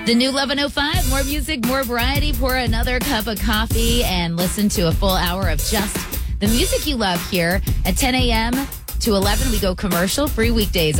The new 11:05, more music, more variety. Pour another cup of coffee and listen to a full hour of just the music you love here. At 10 a.m. to 11, we go commercial free weekdays.